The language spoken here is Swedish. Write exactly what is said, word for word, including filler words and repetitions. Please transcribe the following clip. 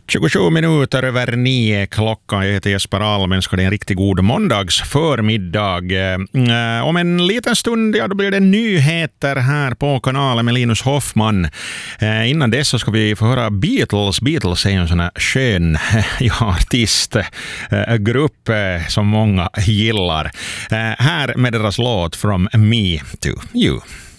tjugosju minuter över nio klockan. Jag heter Jesper Alm. Önskar dig en riktigt god måndags förmiddag. Eh, om en liten stund ja, då blir det nyheter här på kanalen med Linus Hoffman. Eh, innan dess så ska vi få höra Beatles. Beatles är en sån här skön ja, artist, eh, grupp eh, som många gillar. Eh, här med deras låt From Me to You.